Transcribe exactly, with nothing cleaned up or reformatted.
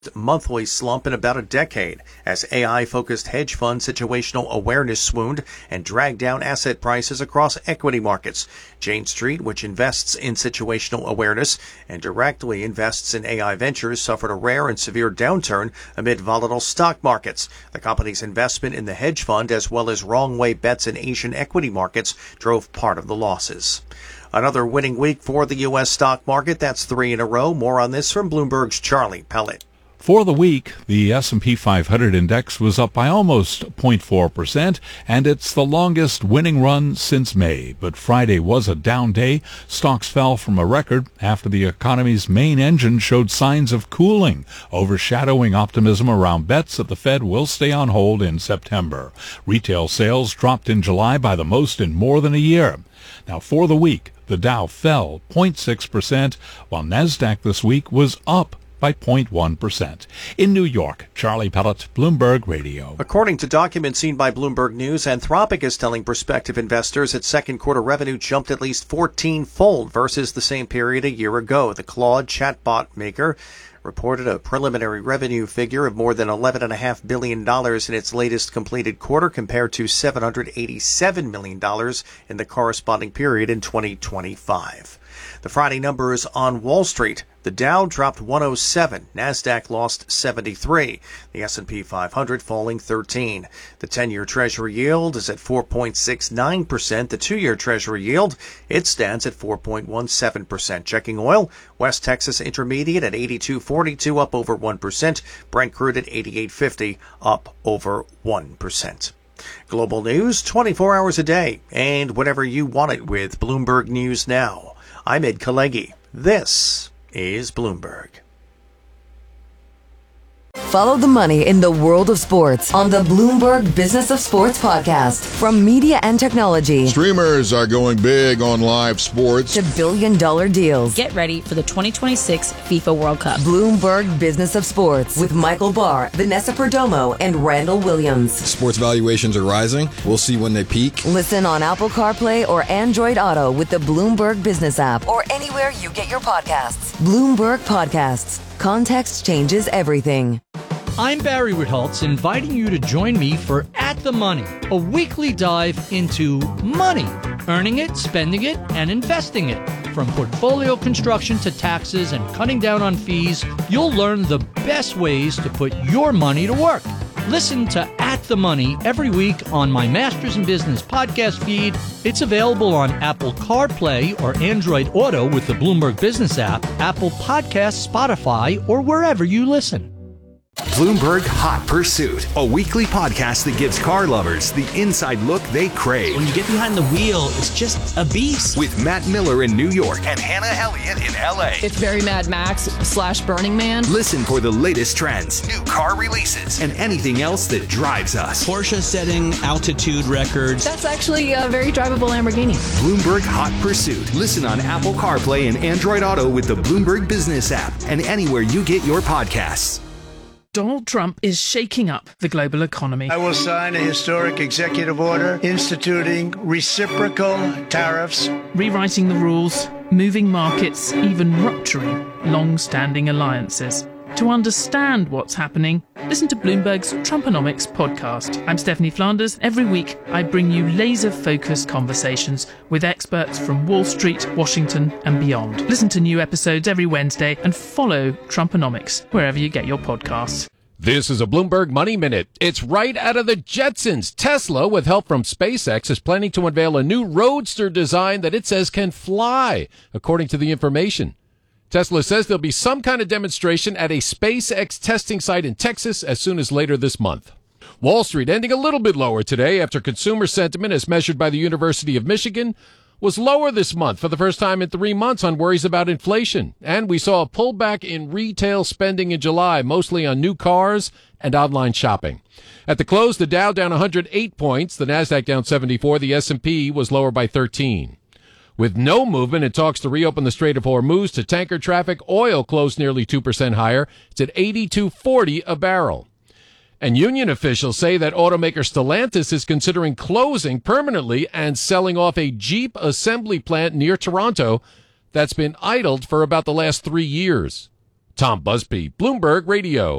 monthly slump in about a decade as A I-focused hedge fund situational awareness swooned and dragged down asset prices across equity markets. Jane Street, which invests in situational awareness and directly invests in A I ventures, suffered a rare and severe downturn amid volatile stock markets. The company's investment in the hedge fund, as well as wrong-way bets in Asian equity markets, drove part of the losses. Another winning week for the U S stock market. That's three in a row. More on this from Bloomberg's Charlie Pellet. For the week, the S and P five hundred index was up by almost zero point four percent, and it's the longest winning run since May. But Friday was a down day. Stocks fell from a record after the economy's main engine showed signs of cooling, overshadowing optimism around bets that the Fed will stay on hold in September. Retail sales dropped in July by the most in more than a year. Now, for the week, the Dow fell zero point six percent, while NASDAQ this week was up by zero point one percent. In New York, Charlie Pellet, Bloomberg Radio. According to documents seen by Bloomberg News, Anthropic is telling prospective investors its second quarter revenue jumped at least fourteen-fold versus the same period a year ago. The Claude chatbot maker reported a preliminary revenue figure of more than eleven point five billion dollars in its latest completed quarter, compared to seven hundred eighty-seven million dollars in the corresponding period in twenty twenty-five. The Friday numbers on Wall Street. The Dow dropped one oh seven, NASDAQ lost seventy-three, the S and P five hundred falling thirteen. The ten-year Treasury yield is at four point six nine percent. The two-year Treasury yield, it stands at four point one seven percent. Checking oil, West Texas Intermediate at eighty-two forty-two, up over one percent. Brent crude at eighty-eight fifty, up over one percent. Global news twenty-four hours a day, and whenever you want it with Bloomberg News Now. I'm Ed Kalegi. This is Bloomberg. Follow the money in the world of sports on the Bloomberg Business of Sports podcast. From media and technology, streamers are going big on live sports, to billion-dollar deals. Get ready for the twenty twenty-six FIFA World Cup. Bloomberg Business of Sports with Michael Barr, Vanessa Perdomo, and Randall Williams. Sports valuations are rising. We'll see when they peak. Listen on Apple CarPlay or Android Auto with the Bloomberg Business app, or anywhere you get your podcasts. Bloomberg Podcasts. Context changes everything. I'm Barry Ritholtz, inviting you to join me for At the Money, a weekly dive into money, earning it, spending it, and investing it. From portfolio construction to taxes and cutting down on fees, you'll learn the best ways to put your money to work. Listen to At the Money every week on my Masters in Business podcast feed. It's available on Apple CarPlay or Android Auto with the Bloomberg Business app, Apple Podcasts, Spotify, or wherever you listen. Bloomberg Hot Pursuit, a weekly podcast that gives car lovers the inside look they crave. When you get behind the wheel, it's just a beast. With Matt Miller in New York and Hannah Elliott in L A. It's very Mad Max slash Burning Man. Listen for the latest trends, new car releases, and anything else that drives us. Porsche setting altitude records. That's actually a very drivable Lamborghini. Bloomberg Hot Pursuit. Listen on Apple CarPlay and Android Auto with the Bloomberg Business app and anywhere you get your podcasts. Donald Trump is shaking up the global economy. I will sign a historic executive order instituting reciprocal tariffs, rewriting the rules, moving markets, even rupturing long-standing alliances. To understand what's happening, listen to Bloomberg's Trumponomics podcast. I'm Stephanie Flanders. Every week, I bring you laser-focused conversations with experts from Wall Street, Washington, and beyond. Listen to new episodes every Wednesday and follow Trumponomics wherever you get your podcasts. This is a Bloomberg Money Minute. It's right out of the Jetsons. Tesla, with help from SpaceX, is planning to unveil a new roadster design that it says can fly, according to the information. Tesla says there'll be some kind of demonstration at a SpaceX testing site in Texas as soon as later this month. Wall Street ending a little bit lower today after consumer sentiment, as measured by the University of Michigan, was lower this month for the first time in three months on worries about inflation. And we saw a pullback in retail spending in July, mostly on new cars and online shopping. At the close, the Dow down one hundred eight points, the NASDAQ down seventy-four, the S and P was lower by thirteen. With no movement in talks to reopen the Strait of Hormuz to tanker traffic, oil closed nearly two percent higher. It's at eighty-two forty a barrel. And union officials say that automaker Stellantis is considering closing permanently and selling off a Jeep assembly plant near Toronto that's been idled for about the last three years. Tom Busby, Bloomberg Radio.